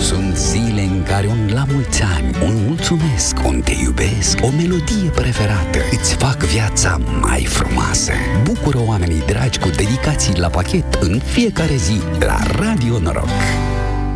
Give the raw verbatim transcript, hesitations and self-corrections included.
Sunt zile în care un la mulți ani, un mulțumesc, un te iubesc, o melodie preferată îți fac viața mai frumoasă. Bucură oamenii dragi cu dedicații la pachet în fiecare zi la Radio Noroc.